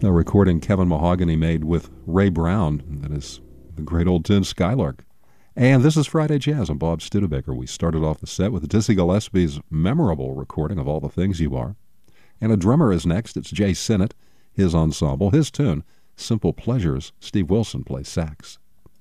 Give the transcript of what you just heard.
a recording Kevin Mahogany made with Ray Brown. That is the great old tune Skylark. And this is Friday Jazz. I'm Bob Studebaker. We started off the set with Dizzy Gillespie's memorable recording of All the Things You Are. And a drummer is next. It's Jay Sinnott, his ensemble, his tune, Simple Pleasures. Steve Wilson plays sax.